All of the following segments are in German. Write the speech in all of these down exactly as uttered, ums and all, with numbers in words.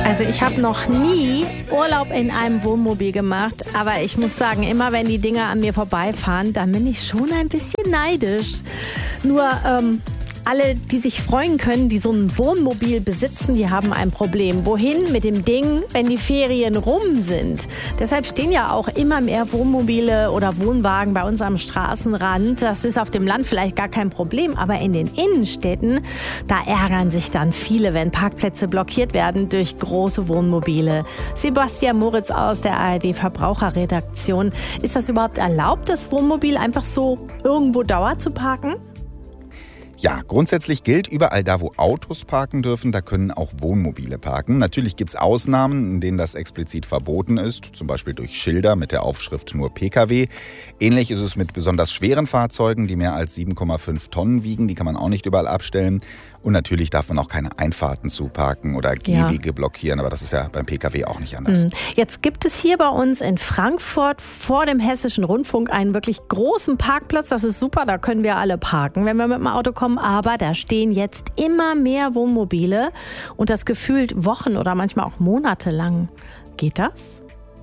Also ich habe noch nie Urlaub in einem Wohnmobil gemacht, aber ich muss sagen, immer wenn die Dinger an mir vorbeifahren, dann bin ich schon ein bisschen neidisch. Nur ähm, alle, die sich freuen können, die so ein Wohnmobil besitzen, die haben ein Problem. Wohin mit dem Ding, wenn die Ferien rum sind? Deshalb stehen ja auch immer mehr Wohnmobile oder Wohnwagen bei uns am Straßenrand. Das ist auf dem Land vielleicht gar kein Problem, aber in den Innenstädten, da ärgern sich dann viele, wenn Parkplätze blockiert werden durch große Wohnmobile. Sebastian Moritz aus der A R D-Verbraucherredaktion. Ist das überhaupt erlaubt, das Wohnmobil einfach so irgendwo dauer zu parken? Ja, grundsätzlich gilt, überall da, wo Autos parken dürfen, da können auch Wohnmobile parken. Natürlich gibt es Ausnahmen, in denen das explizit verboten ist, zum Beispiel durch Schilder mit der Aufschrift nur P K W. Ähnlich ist es mit besonders schweren Fahrzeugen, die mehr als sieben Komma fünf Tonnen wiegen. Die kann man auch nicht überall abstellen. Und natürlich darf man auch keine Einfahrten zuparken oder Gehwege ja. blockieren, aber das ist ja beim P K W auch nicht anders. Jetzt gibt es hier bei uns in Frankfurt vor dem Hessischen Rundfunk einen wirklich großen Parkplatz. Das ist super, da können wir alle parken, wenn wir mit dem Auto kommen. Aber da stehen jetzt immer mehr Wohnmobile und das gefühlt Wochen oder manchmal auch Monate lang. Geht das?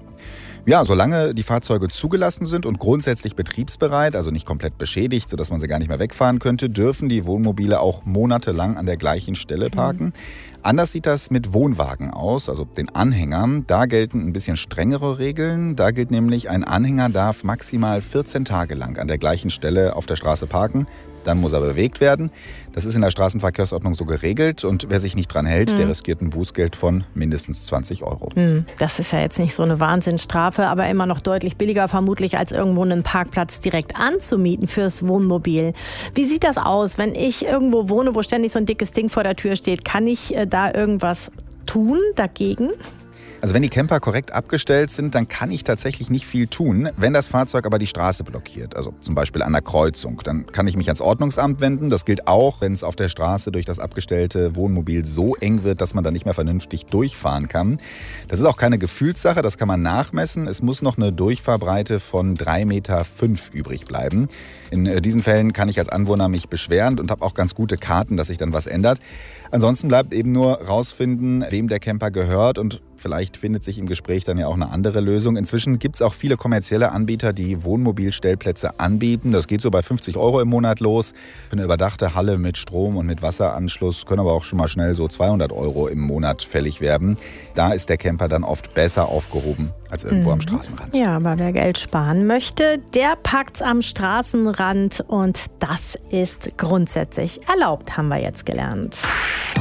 Ja, solange die Fahrzeuge zugelassen sind und grundsätzlich betriebsbereit, also nicht komplett beschädigt, sodass man sie gar nicht mehr wegfahren könnte, dürfen die Wohnmobile auch monatelang an der gleichen Stelle parken. Mhm. Anders sieht das mit Wohnwagen aus, also den Anhängern. Da gelten ein bisschen strengere Regeln. Da gilt nämlich, ein Anhänger darf maximal vierzehn Tage lang an der gleichen Stelle auf der Straße parken. Dann muss er bewegt werden. Das ist in der Straßenverkehrsordnung so geregelt. Und wer sich nicht dran hält, mhm. der riskiert ein Bußgeld von mindestens zwanzig Euro. Mhm. Das ist ja jetzt nicht so eine Wahnsinnsstrafe, aber immer noch deutlich billiger vermutlich, als irgendwo einen Parkplatz direkt anzumieten fürs Wohnmobil. Wie sieht das aus, wenn ich irgendwo wohne, wo ständig so ein dickes Ding vor der Tür steht? Kann ich äh, da irgendwas tun dagegen? Also wenn die Camper korrekt abgestellt sind, dann kann ich tatsächlich nicht viel tun. Wenn das Fahrzeug aber die Straße blockiert, also zum Beispiel an der Kreuzung, dann kann ich mich ans Ordnungsamt wenden. Das gilt auch, wenn es auf der Straße durch das abgestellte Wohnmobil so eng wird, dass man da nicht mehr vernünftig durchfahren kann. Das ist auch keine Gefühlssache, das kann man nachmessen. Es muss noch eine Durchfahrbreite von drei Komma fünf Meter übrig bleiben. In diesen Fällen kann ich als Anwohner mich beschweren und habe auch ganz gute Karten, dass sich dann was ändert. Ansonsten bleibt eben nur rausfinden, wem der Camper gehört, und vielleicht findet sich im Gespräch dann ja auch eine andere Lösung. Inzwischen gibt es auch viele kommerzielle Anbieter, die Wohnmobilstellplätze anbieten. Das geht so bei fünfzig Euro im Monat los. Für eine überdachte Halle mit Strom und mit Wasseranschluss können aber auch schon mal schnell so zweihundert Euro im Monat fällig werden. Da ist der Camper dann oft besser aufgehoben als irgendwo mhm. am Straßenrand. Ja, aber wer Geld sparen möchte, der packt's am Straßenrand, und das ist grundsätzlich erlaubt, haben wir jetzt gelernt.